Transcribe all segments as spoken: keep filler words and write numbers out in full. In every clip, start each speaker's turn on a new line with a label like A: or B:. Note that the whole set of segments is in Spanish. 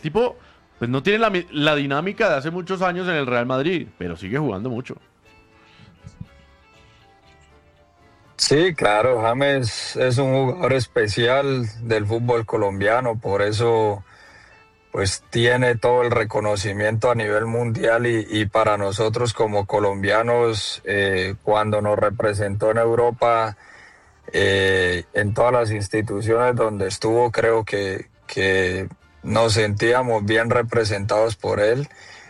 A: tipo pues no tiene la, la dinámica de hace muchos años en el Real Madrid, pero sigue jugando mucho.
B: Sí, claro, James es un jugador especial del fútbol colombiano, por eso pues tiene todo el reconocimiento a nivel mundial y, y para nosotros como colombianos, eh, cuando nos representó en Europa, eh, en todas las instituciones donde estuvo, creo que, que nos sentíamos bien representados por él.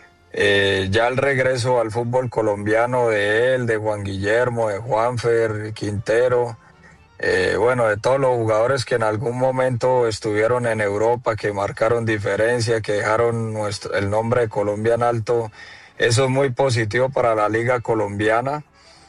B: Eh, ya el regreso al fútbol colombiano de él, de Juan Guillermo, de Juanfer, Quintero, eh, bueno, de todos los jugadores que en algún momento estuvieron en Europa, que marcaron diferencia, que dejaron nuestro, el nombre de Colombia en alto, eso es muy positivo para la liga colombiana.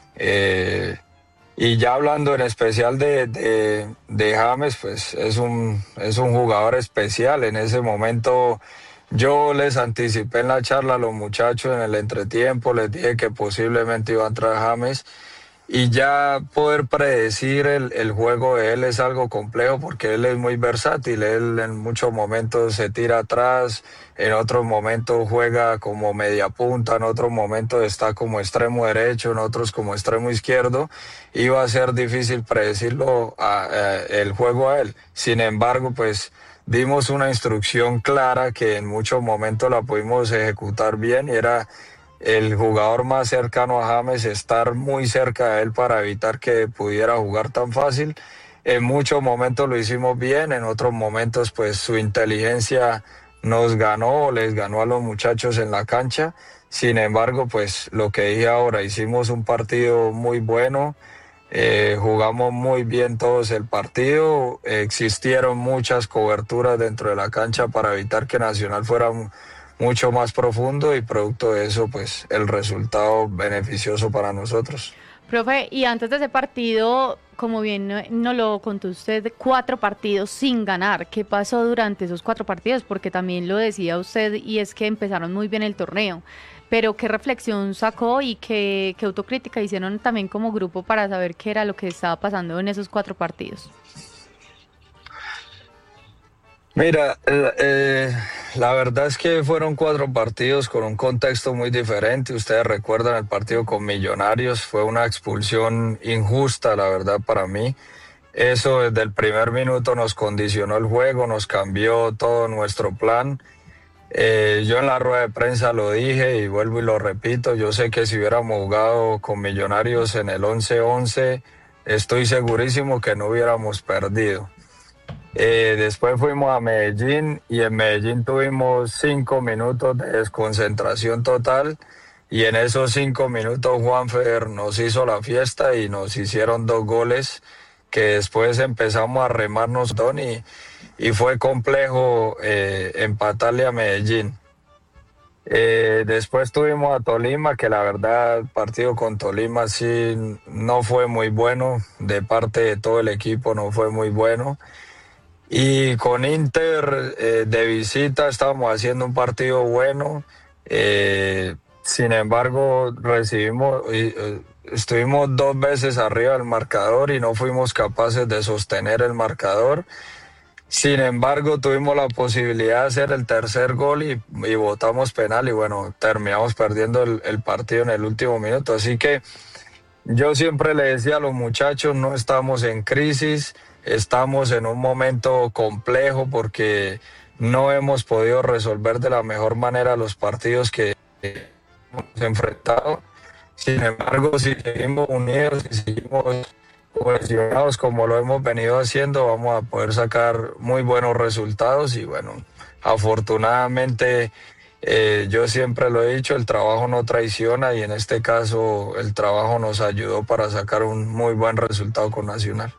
B: Eh, y ya hablando en especial de, de, de James, pues es un, es un jugador especial. En ese momento yo les anticipé en la charla a los muchachos en el entretiempo, les dije que posiblemente iba a entrar James. Y ya poder predecir el, el juego de él es algo complejo porque él es muy versátil, él en muchos momentos se tira atrás, en otros momentos juega como media punta, en otros momentos está como extremo derecho, en otros como extremo izquierdo, y va a ser difícil predecirlo a, a, el juego a él. Sin embargo, pues dimos una instrucción clara que en muchos momentos la pudimos ejecutar bien y era el jugador más cercano a James, estar muy cerca de él para evitar que pudiera jugar tan fácil. En muchos momentos lo hicimos bien, en otros momentos pues su inteligencia nos ganó, les ganó a los muchachos en la cancha. Sin embargo, pues lo que dije ahora, hicimos un partido muy bueno, eh, jugamos muy bien todos el partido, existieron muchas coberturas dentro de la cancha para evitar que Nacional fuera un mucho más profundo y producto de eso, pues el resultado beneficioso para nosotros.
C: Profe, y antes de ese partido, como bien nos lo contó usted, cuatro partidos sin ganar. ¿Qué pasó durante esos cuatro partidos? Porque también lo decía usted y es que empezaron muy bien el torneo. Pero ¿qué reflexión sacó y qué, qué autocrítica hicieron también como grupo para saber qué era lo que estaba pasando en esos cuatro partidos?
B: Mira, eh, la verdad es que fueron cuatro partidos con un contexto muy diferente. Ustedes recuerdan el partido con Millonarios, fue una expulsión injusta, la verdad, para mí. Eso desde el primer minuto nos condicionó el juego, nos cambió todo nuestro plan. Eh, yo en la rueda de prensa lo dije y vuelvo y lo repito, yo sé que si hubiéramos jugado con Millonarios en el once once, estoy segurísimo que no hubiéramos perdido. Eh, después fuimos a Medellín y en Medellín tuvimos cinco minutos de desconcentración total y en esos cinco minutos Juanfer nos hizo la fiesta y nos hicieron dos goles que después empezamos a remarnos y, y fue complejo eh, empatarle a Medellín. Eh, después tuvimos a Tolima, que la verdad el partido con Tolima sí no fue muy bueno, de parte de todo el equipo no fue muy bueno. Y con Inter eh, de visita estábamos haciendo un partido bueno, eh, sin embargo recibimos, eh, estuvimos dos veces arriba del marcador y no fuimos capaces de sostener el marcador. Sin embargo tuvimos la posibilidad de hacer el tercer gol y, y botamos penal y bueno, terminamos perdiendo el, el partido en el último minuto. Así que yo siempre le decía a los muchachos, no estamos en crisis. Estamos en un momento complejo porque no hemos podido resolver de la mejor manera los partidos que hemos enfrentado. Sin embargo, si seguimos unidos y seguimos cohesionados como lo hemos venido haciendo, vamos a poder sacar muy buenos resultados y bueno, afortunadamente eh, yo siempre lo he dicho, el trabajo no traiciona y en este caso el trabajo nos ayudó para sacar un muy buen resultado con Nacional.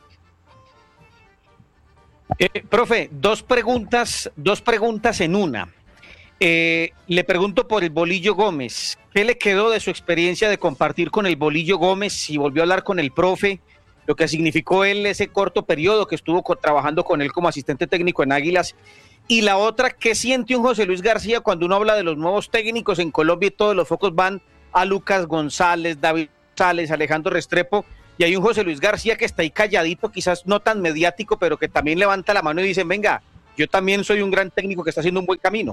D: Eh, profe, dos preguntas, dos preguntas en una. Eh, le pregunto por el Bolillo Gómez. ¿Qué le quedó de su experiencia de compartir con el Bolillo Gómez? Si volvió a hablar con el profe, lo que significó él ese corto periodo que estuvo co- trabajando con él como asistente técnico en Águilas. Y la otra, ¿qué siente un José Luis García cuando uno habla de los nuevos técnicos en Colombia y todos los focos van a Lucas González, David González, Alejandro Restrepo? Y hay un José Luis García que está ahí calladito, quizás no tan mediático, pero que también levanta la mano y dice, venga, yo también soy un gran técnico que está haciendo un buen camino.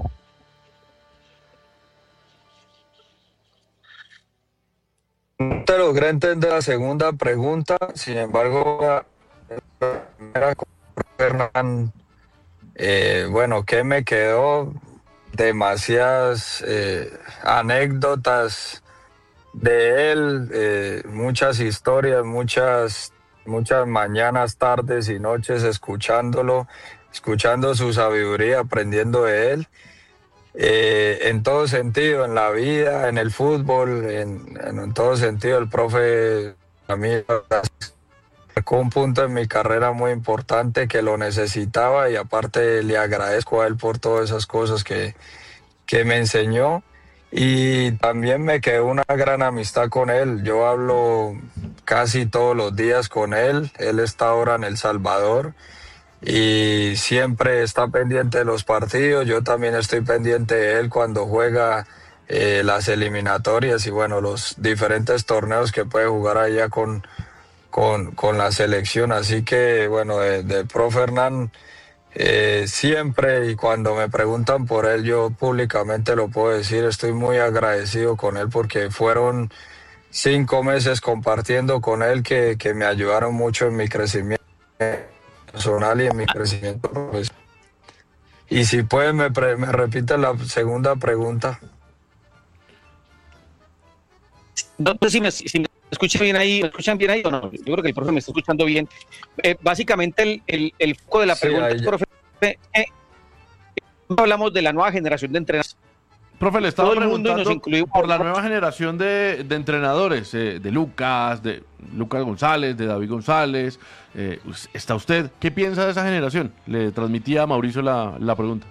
B: No te logré entender la segunda pregunta, sin embargo, la primera con Fernán, eh, bueno, ¿qué me quedó? Demasiadas eh, anécdotas de él, eh, muchas historias, muchas, muchas mañanas, tardes y noches escuchándolo, escuchando su sabiduría, aprendiendo de él. Eh, en todo sentido, en la vida, en el fútbol, en, en, en todo sentido, el profe a mí marcó un punto en mi carrera muy importante que lo necesitaba y aparte le agradezco a él por todas esas cosas que, que me enseñó y también me quedó una gran amistad con él. Yo hablo casi todos los días con él, él está ahora en El Salvador y siempre está pendiente de los partidos, yo también estoy pendiente de él cuando juega eh, las eliminatorias y bueno, los diferentes torneos que puede jugar allá con, con, con la selección, así que bueno, de, de profe Hernán eh, siempre y cuando me preguntan por él yo públicamente lo puedo decir, estoy muy agradecido con él porque fueron cinco meses compartiendo con él que, que me ayudaron mucho en mi crecimiento personal y en mi crecimiento profesional. Y si puede, me, pre, me repite la segunda pregunta.
D: No sé si me, si me escuchan bien ahí, ¿me escuchan bien ahí o no? Yo creo que el profe me está escuchando bien. Eh, básicamente el, el, el foco de la pregunta
B: sí,
D: es, profe, eh, hablamos de la nueva generación de entrenadores.
A: Profe, le estaba
D: Todo el mundo
A: preguntando
D: nos incluió
A: por la nueva generación de, de entrenadores, eh, de Lucas, de Lucas González, de David González. Eh, ¿Está usted? ¿Qué piensa de esa generación? Le transmitía a Mauricio la, la pregunta.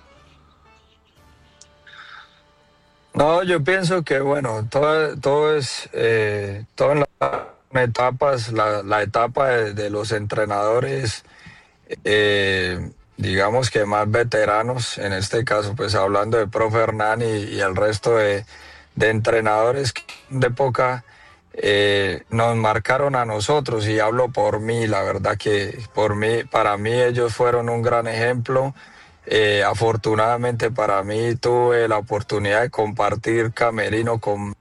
B: No, yo pienso que bueno, todo, todo es, eh, todo en las etapas, la, la etapa de, de los entrenadores, eh, digamos que más veteranos, en este caso, pues hablando de profe Hernán y, y el resto de, de entrenadores de época, eh, nos marcaron a nosotros y hablo por mí, la verdad que por mí, para mí ellos fueron un gran ejemplo. Eh, afortunadamente para mí tuve la oportunidad de compartir camerino con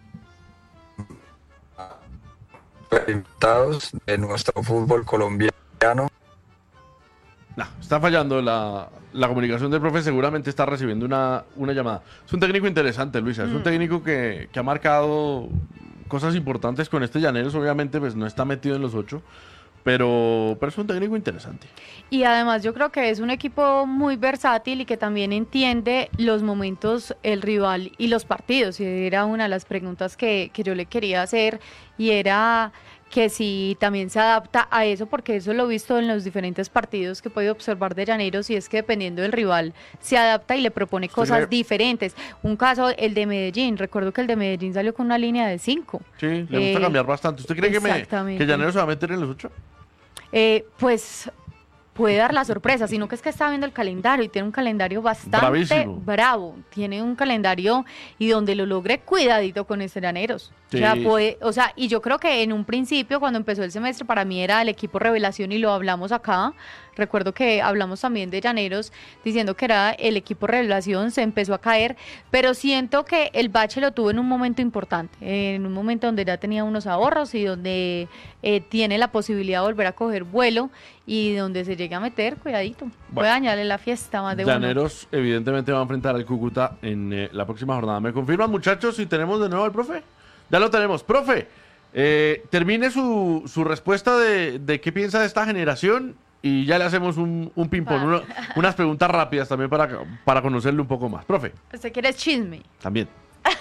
B: invitados de nuestro fútbol colombiano.
A: No, está fallando la, la comunicación del profe, seguramente está recibiendo una, una llamada. Es un técnico interesante, Luisa, es un técnico que, que ha marcado cosas importantes con este Llaneros, obviamente pues no está metido en los ocho, pero, pero es un técnico interesante.
C: Y además yo creo que es un equipo muy versátil y que también entiende los momentos, el rival y los partidos, y era una de las preguntas que, que yo le quería hacer, y era que si también se adapta a eso, porque eso lo he visto en los diferentes partidos que he podido observar de Llaneros, y es que dependiendo del rival se adapta y le propone cosas
A: cree?
C: diferentes. Un caso, el de Medellín, recuerdo que el de Medellín salió con una línea de cinco.
A: Sí, le gusta
C: Eh,
A: cambiar bastante. ¿Usted cree que, me,
C: exactamente.
A: que Llaneros se va a meter en los ocho?
C: Eh, pues puede dar la sorpresa, sino que es que está viendo el calendario y tiene un calendario bastante
A: Bravísimo.
C: bravo, tiene un calendario y donde lo logre cuidadito con este Llaneros.
A: Sí.
C: O sea, puede, o sea, y yo creo que en un principio cuando empezó el semestre para mí era el equipo revelación y lo hablamos acá. Recuerdo que hablamos también de Llaneros diciendo que era el equipo revelación, se empezó a caer, pero siento que el bache lo tuvo en un momento importante, en un momento donde ya tenía unos ahorros y donde eh, tiene la posibilidad de volver a coger vuelo y donde se llegue a meter, cuidadito, puede
A: Bueno.
C: dañarle la fiesta más de uno.
A: Llaneros evidentemente va a enfrentar al Cúcuta en eh, la próxima jornada. ¿Me confirman, muchachos, si tenemos de nuevo al profe? Ya lo tenemos. Profe, eh, termine su, su respuesta de, de qué piensa de esta generación y ya le hacemos un, un ping-pong, una- unas preguntas rápidas también para, para conocerle un poco más. Profe,
C: ¿Usted quiere chisme?
A: también.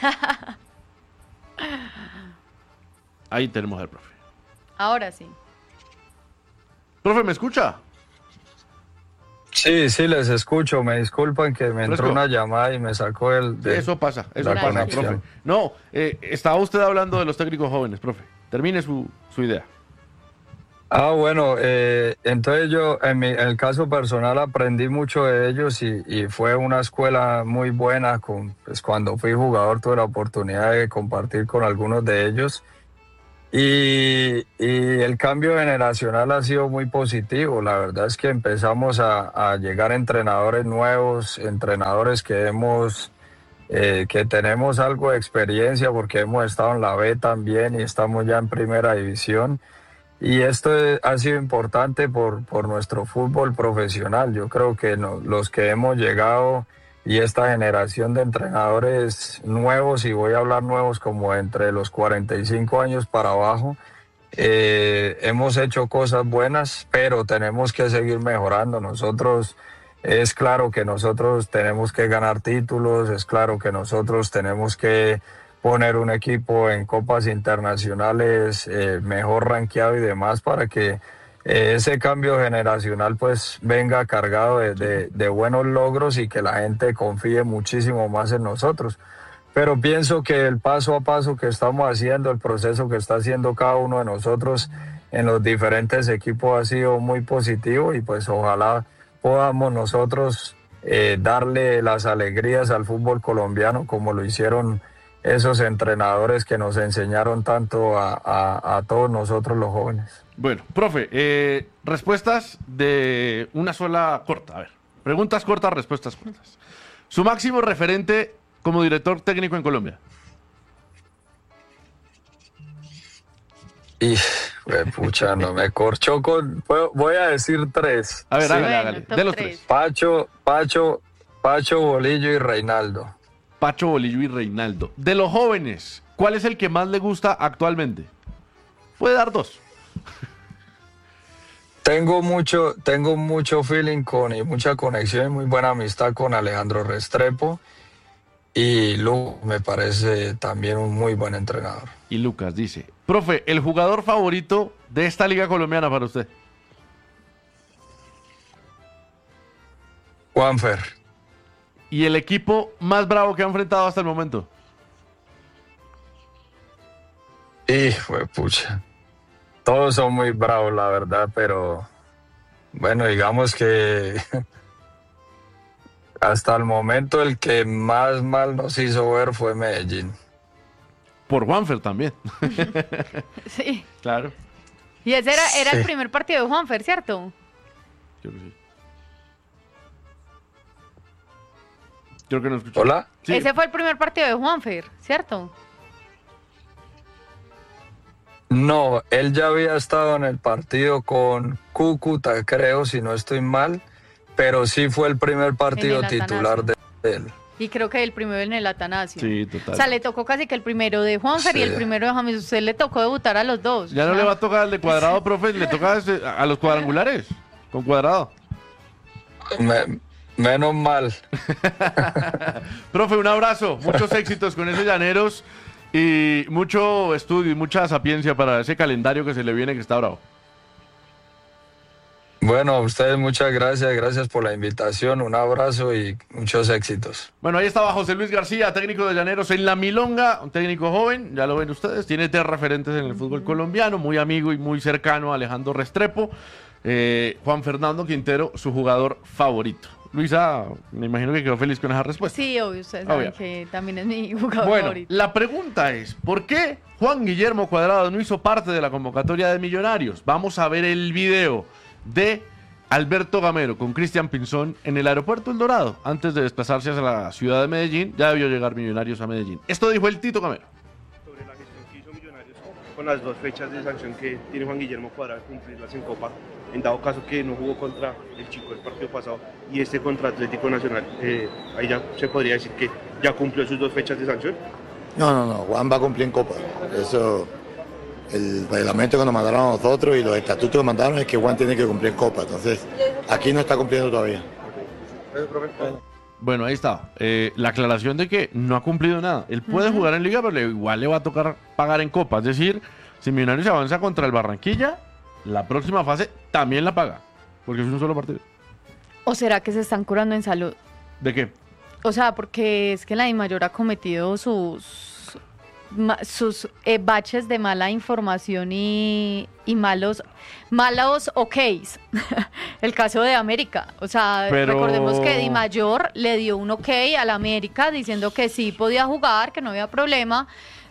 A: Ahí tenemos al profe.
C: Ahora sí.
A: Profe, ¿me escucha?
B: Sí, sí, les escucho. Me disculpan que me entró
A: Fresco.
B: una llamada y me sacó el... de-
A: Eso pasa, eso
B: la
A: pasa,
B: conexión.
A: profe. No, eh, estaba usted hablando de los técnicos jóvenes, profe. Termine su, su idea.
B: Ah, bueno, eh, entonces yo en, mi, en el caso personal aprendí mucho de ellos y, y fue una escuela muy buena. Con, pues cuando fui jugador tuve la oportunidad de compartir con algunos de ellos Y, y el cambio generacional ha sido muy positivo. La verdad es que empezamos a, a llegar entrenadores nuevos, entrenadores que hemos, eh, que tenemos algo de experiencia porque hemos estado en la B también y estamos ya en primera división. Y esto es, ha sido importante por, por nuestro fútbol profesional. Yo creo que no, los que hemos llegado y esta generación de entrenadores nuevos, y voy a hablar nuevos como entre los cuarenta y cinco años para abajo, eh, hemos hecho cosas buenas, pero tenemos que seguir mejorando. Nosotros, es claro que nosotros tenemos que ganar títulos, es claro que nosotros tenemos que poner un equipo en copas internacionales eh, mejor rankeado y demás para que eh, ese cambio generacional pues venga cargado de, de, de buenos logros y que la gente confíe muchísimo más en nosotros. Pero pienso que el paso a paso que estamos haciendo, el proceso que está haciendo cada uno de nosotros en los diferentes equipos ha sido muy positivo y pues ojalá podamos nosotros eh, darle las alegrías al fútbol colombiano como lo hicieron esos entrenadores que nos enseñaron tanto a, a, a todos nosotros los jóvenes.
A: Bueno, profe, eh, respuestas de una sola corta. A ver, preguntas cortas, respuestas cortas. Su máximo referente como director técnico en Colombia.
B: Y, pucha, no me corcho con... Voy a decir tres.
A: A ver,
B: ¿sí?
A: hágale,
C: Bueno,
A: hágale.
C: top
A: De los
C: tres.
A: tres.
B: Pacho, Pacho, Pacho, Bolillo y Reinaldo.
A: Pacho, Bolillo y Reinaldo. De los jóvenes, ¿cuál es el que más le gusta actualmente? Puede dar dos.
B: Tengo mucho, tengo mucho feeling con y mucha conexión y muy buena amistad con Alejandro Restrepo. Y Lu me parece también un muy buen entrenador.
A: Y Lucas dice, profe, ¿el jugador favorito de esta liga colombiana para usted?
B: Juanfer.
A: ¿Y el equipo más bravo que ha enfrentado hasta el momento?
B: Hijo de pucha. Todos son muy bravos, la verdad, pero bueno, digamos que hasta el momento el que más mal nos hizo ver fue Medellín.
A: Por Juanfer también.
C: Sí.
A: Claro.
C: Y ese era, era
B: Sí.
C: el primer partido de Juanfer, ¿cierto?
A: Yo que sí. Creo que no escuché.
B: ¿Hola?
A: Sí.
C: Ese fue el primer partido de Juanfer, ¿cierto?
B: No, él ya había estado en el partido con Cúcuta, creo, si no estoy mal, pero sí fue el primer partido
C: En el
B: titular de él.
C: Y creo que el primero en el Atanasio.
A: Sí, total.
C: O sea, le tocó casi que el primero de Juanfer
B: Sí.
C: y el primero de James. Usted le tocó debutar a los dos.
A: Ya no le va a tocar al de Cuadrado, profe, le toca a, ese- a los cuadrangulares con Cuadrado.
B: Me- menos mal.
A: Profe, un abrazo, muchos éxitos con esos llaneros y mucho estudio y mucha sapiencia para ese calendario que se le viene que está bravo.
B: Bueno, a ustedes muchas gracias, gracias por la invitación, un abrazo y muchos éxitos.
A: Bueno, ahí estaba José Luis García, técnico de Llaneros en La Milonga, un técnico joven, ya lo ven ustedes, tiene tres referentes en el fútbol colombiano, muy amigo y muy cercano a Alejandro Restrepo, eh, Juan Fernando Quintero, su jugador favorito. Luisa, me imagino que quedó feliz con esa respuesta.
C: Sí, obvio, ustedes saben
A: Obvio.
C: que también es mi jugador
A: Bueno,
C: favorito.
A: la pregunta es, ¿por qué Juan Guillermo Cuadrado no hizo parte de la convocatoria de Millonarios? Vamos a ver el video de Alberto Gamero con Cristian Pinzón en el aeropuerto El Dorado. Antes de desplazarse hacia la ciudad de Medellín, ya debió llegar Millonarios a Medellín. Esto dijo el Tito Gamero.
E: Sobre la gestión que hizo Millonarios con las dos fechas de sanción que tiene Juan Guillermo Cuadrado, cumplirlas en Copa, en dado caso que no jugó contra el Chico el partido pasado y este contra Atlético Nacional, eh, ahí ya se podría decir que ya cumplió sus dos fechas de sanción.
F: No, no, no, Juan va a cumplir en Copa. Eso, el reglamento que nos mandaron a nosotros y los estatutos que mandaron es que Juan tiene que cumplir en Copa. Entonces, aquí no está cumpliendo todavía.
A: Bueno, ahí está. Eh, la aclaración de que no ha cumplido nada. Él puede jugar en Liga, pero le- igual le va a tocar pagar en Copa. Es decir, si Millonarios se avanza contra el Barranquilla, la próxima fase también la paga. Porque es un solo partido.
C: ¿O será que se están curando en salud?
A: ¿De qué?
C: O sea, porque es que la DIMAYOR ha cometido sus ma- sus eh, baches de mala información y, y malos malos ok's. El caso de América. O sea,
A: Pero-
C: recordemos que DIMAYOR le dio un ok a la América diciendo que sí podía jugar, que no había problema,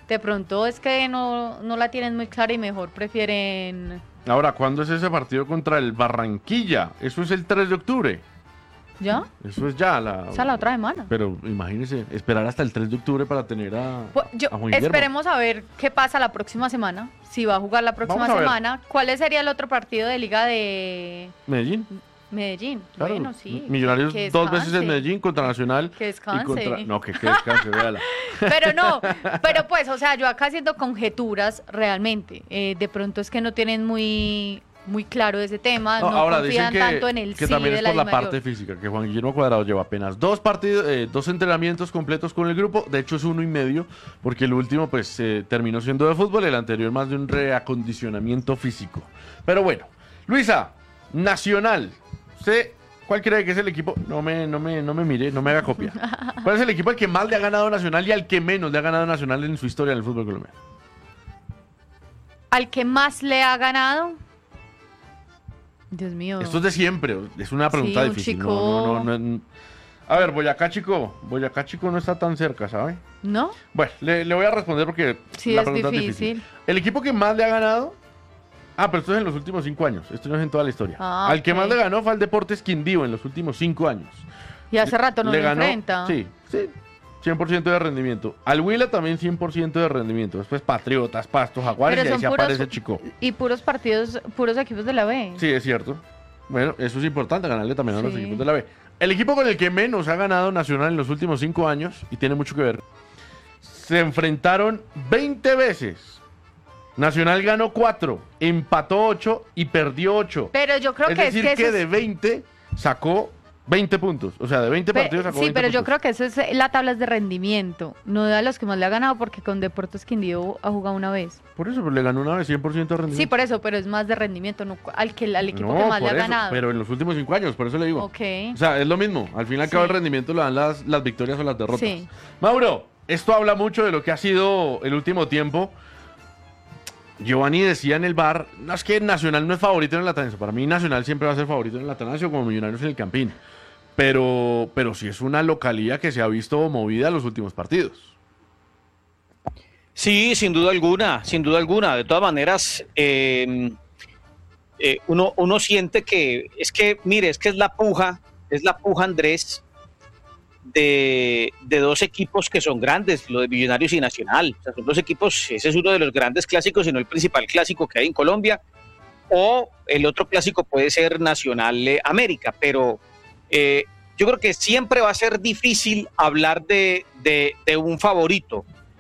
C: de pronto es que no, no la tienen muy clara y mejor prefieren...
A: Ahora, ¿cuándo es ese partido contra el Barranquilla? Eso es el tres de octubre.
C: ¿Ya?
A: Eso es ya la...
C: O sea, la otra semana.
A: Pero imagínese, esperar hasta el tres de octubre para tener a,
C: Pues yo,
A: a Juan Guillermo.
C: esperemos a ver qué pasa la próxima semana, si va a jugar la próxima
A: Vamos a ver.
C: semana. ¿Cuál sería el otro partido de Liga de
A: Medellín.
C: Medellín?
A: Claro.
C: Bueno, sí.
A: Millonarios
C: que
A: dos veces en
C: descanse.
A: Medellín contra Nacional.
C: Que descanse.
A: Y contra... No, que, que descanse, véala.
C: Pero no, pero pues, o sea, yo acá haciendo conjeturas realmente. Eh, de pronto es que no tienen muy, muy claro ese tema, no,
A: No, ahora dicen
C: confían
A: que,
C: tanto en el
A: que
C: sí
A: también
C: de
A: es
C: la
A: por la
C: Dimayor.
A: parte física, que Juan Guillermo Cuadrado lleva apenas dos partidos, eh, dos entrenamientos completos con el grupo, de hecho es uno y medio, porque el último pues eh, terminó siendo de fútbol, el anterior más de un reacondicionamiento físico. Pero bueno, Luisa, Nacional, ¿usted cuál cree que es el equipo? No me, no me, no me mire, no me haga copia. ¿Cuál es el equipo al que más le ha ganado Nacional y al que menos le ha ganado Nacional en su historia en el fútbol colombiano?
C: Al que más le ha ganado. Dios mío.
A: Esto es de siempre, es una pregunta
C: Sí, un
A: difícil.
C: chico-
A: No, no, no, no. A ver, Boyacá Chico, Boyacá Chico no está tan cerca, ¿sabe?
C: ¿No?
A: Bueno, le, le voy a responder porque
C: Sí,
A: la
C: es
A: pregunta
C: difícil.
A: es difícil. El equipo que más le ha ganado. Ah, pero esto es en los últimos cinco años. Esto no es en toda la historia.
C: Ah,
A: Al que
C: ok.
A: más le ganó fue al Deportes Quindío en los últimos cinco años.
C: Y hace rato no
A: le
C: lo
A: ganó,
C: enfrenta.
A: Sí, sí. cien por ciento de rendimiento. Al Huila también cien por ciento de rendimiento. Después Patriotas, Pasto, Jaguares
C: Pero
A: y ahí
C: son
A: se
C: puros-
A: aparece Chico.
C: Y puros partidos, puros equipos de la B.
A: Sí, es cierto. Bueno, eso es importante, ganarle también a los
C: Sí.
A: equipos de la B. El equipo con el que menos ha ganado Nacional en los últimos cinco años, y tiene mucho que ver, se enfrentaron veinte veces. Nacional ganó cuatro, empató ocho y perdió ocho.
C: Pero yo creo
A: Es
C: que
A: decir,
C: es que,
A: que,
C: eso es-
A: de veinte sacó veinte puntos. O sea, de veinte
C: Pe-
A: partidos sacó
C: sí,
A: veinte
C: pero yo
A: puntos.
C: creo que eso es la tabla es de rendimiento, no de a los que más le ha ganado, porque con Deportes Quindío ha jugado una vez.
A: Por eso, pues, le ganó una vez cien por ciento de rendimiento.
C: Sí, por eso, pero es más de rendimiento, no al que al equipo
A: No,
C: que más le ha
A: por eso,
C: ganado.
A: pero en los últimos cinco años, por eso le digo.
C: Ok.
A: O sea, es lo mismo. Al fin y al cabo
C: Sí.
A: el rendimiento lo dan las, las victorias o las derrotas.
C: Sí.
A: Mauro, esto habla mucho de lo que ha sido el último tiempo. Giovanni decía en el bar, no, es que Nacional no es favorito en el Atanasio. Para mí Nacional siempre va a ser favorito en el Atanasio, como Millonarios en el Campín. Pero, pero sí es una localidad que se ha visto movida en los últimos partidos.
D: Sí, sin duda alguna, sin duda alguna. De todas maneras, eh, eh, uno, uno siente que es que, mire, es que es la puja, es la puja, Andrés, de, de dos equipos que son grandes, lo de Millonarios y Nacional. O sea, son dos equipos, ese es uno de los grandes clásicos, sino el principal clásico que hay en Colombia. O el otro clásico puede ser Nacional eh, América, pero eh, yo creo que siempre va a ser difícil hablar de, de, de un favorito.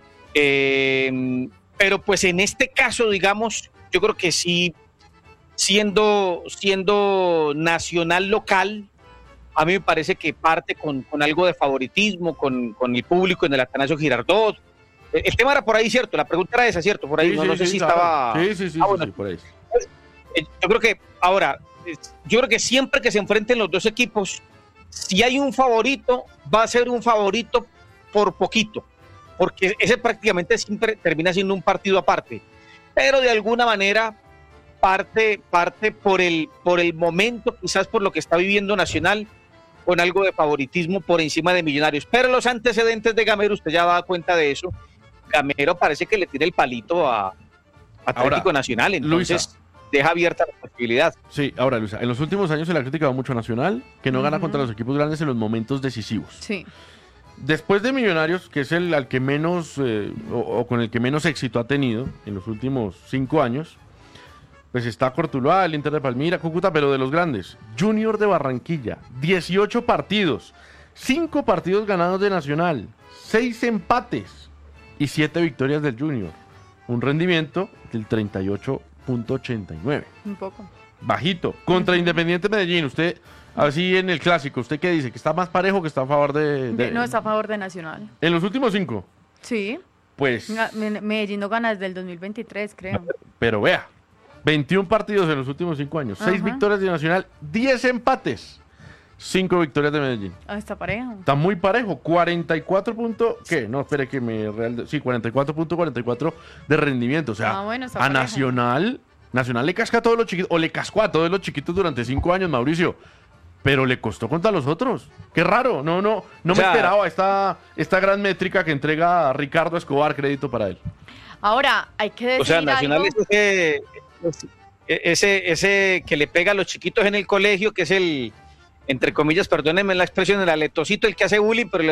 D: Eh, pero pues en este caso, digamos, yo creo que sí, siendo, siendo Nacional local, a mí me parece que parte con, con algo de favoritismo, con, con el público en el Atanasio Girardot. El, el tema era por ahí, ¿cierto? La pregunta era esa, ¿cierto? Por ahí,
A: Sí,
D: no,
A: sí,
D: no sé
A: sí,
D: si
A: claro.
D: estaba...
A: Sí, sí, sí,
D: Ah,
A: sí,
D: bueno.
A: sí, por ahí.
D: Eh, Yo creo que, ahora, eh, yo creo que siempre que se enfrenten los dos equipos, si hay un favorito, va a ser un favorito por poquito, porque ese prácticamente siempre termina siendo un partido aparte. Pero de alguna manera parte, parte por el, por el momento, quizás por lo que está viviendo Nacional, con algo de favoritismo por encima de Millonarios. Pero los antecedentes de Gamero, usted ya va a cuenta de eso, Gamero parece que le tiene el palito a Atlético
A: Ahora,
D: Nacional, entonces
A: Luisa.
D: deja abierta la posibilidad.
A: Sí, ahora Luisa, en los últimos años se le ha criticado mucho a Nacional, que no gana
C: Ujú.
A: contra los equipos grandes en los momentos decisivos.
C: Sí.
A: Después de Millonarios, que es el al que menos eh, o, o con el que menos éxito ha tenido en los últimos cinco años, pues está Cortuluá, el Inter de Palmira, Cúcuta, pero de los grandes, Junior de Barranquilla, dieciocho partidos, cinco partidos ganados de Nacional, seis empates y siete victorias del Junior. Un rendimiento del treinta y ocho punto ochenta y nueve.
C: Un poco.
A: Bajito. Contra Independiente Medellín, usted, así en el clásico, ¿usted qué dice? ¿Que está más parejo que está a favor de...? de-
C: No está a favor de Nacional.
A: En los últimos cinco,
C: Sí.
A: pues...
C: Ga- Me- Medellín no gana desde el dos mil veintitrés, creo.
A: Pero vea, veintiún partidos en los últimos cinco años, seis
C: Ajá.
A: victorias de Nacional, diez empates, cinco victorias de Medellín.
C: Ah, está parejo.
A: Está muy parejo, cuarenta y cuatro punto, ¿qué? No, espere que me real, sí, cuarenta y cuatro punto cuarenta y cuatro de rendimiento, o sea,
C: Ah, bueno, está
A: a
C: parejo.
A: Nacional, Nacional le casca a todos los chiquitos, o le cascó a todos los chiquitos durante cinco años, Mauricio, pero le costó contra los otros. Qué raro, no, no, no
D: O
A: me
D: sea,
A: esperaba esta, esta gran métrica que entrega Ricardo Escobar, crédito para él.
C: Ahora, hay que decir
D: O sea, Nacional
C: algo.
D: es ese, ese, ese que le pega a los chiquitos en el colegio, que es el, entre comillas, perdónenme la expresión, el aletosito, el que hace bullying, pero le